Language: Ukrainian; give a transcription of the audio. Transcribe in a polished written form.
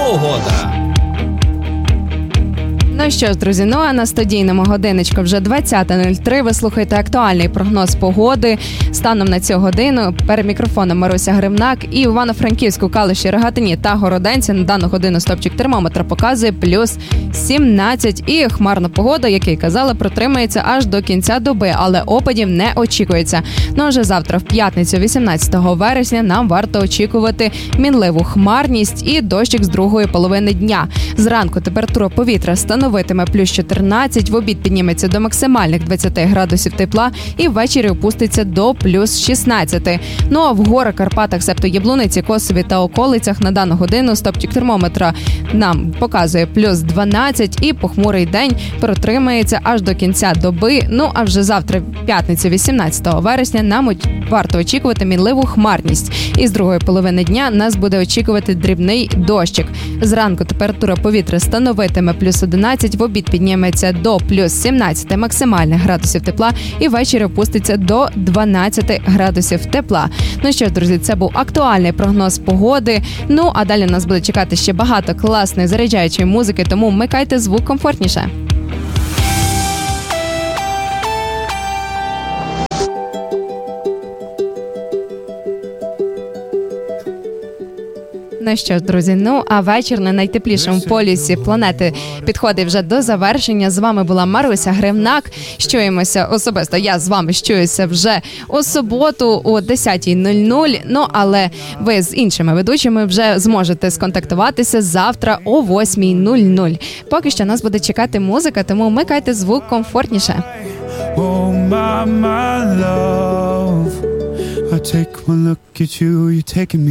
погода. Ну що ж, друзі, ну а на студійному годиночку вже 20:03. Ви слухаєте актуальний прогноз погоди. Станом на цю годину перед мікрофоном Маруся Гривнак. І в Івано-Франківську, Калуші, Рогатині та Городенці на дану годину стопчик термометра показує плюс 17. І хмарна погода, як і казали, протримається аж до кінця доби, але опадів не очікується. Ну а вже завтра, в п'ятницю, 18 вересня, нам варто очікувати мінливу хмарність і дощик з другої половини дня. Зранку температура повітря становитиме плюс 14, в обід підніметься до максимальних 20 градусів тепла і ввечері опуститься до плюс 16. Ну а в горах, Карпатах, себто Яблуниці, Косові та околицях на дану годину стопчик термометра нам показує плюс 12 і похмурий день протримається аж до кінця доби. Ну а вже завтра, п'ятниця, 18 вересня, нам варто очікувати мінливу хмарність. І з другої половини дня нас буде очікувати дрібний дощик. Зранку температура повітря становитиме плюс 11, в обід підніметься до плюс 17 максимальних градусів тепла і ввечері опуститься до 12 градусів тепла. Ну що ж, друзі, це був актуальний прогноз погоди. Ну а далі нас буде чекати ще багато класної заряджаючої музики, тому вмикайте звук комфортніше. Ну що ж, друзі, ну а вечір на найтеплішому полюсі планети підходить вже до завершення. З вами була Маруся Гривнак. Щуємося особисто, я з вами щуюся вже у суботу о 10:00. Ну, але ви з іншими ведучими вже зможете сконтактуватися завтра о 8:00. Поки що нас буде чекати музика, тому вмикайте звук комфортніше. Oh, my love, I take one look at you, you're taking me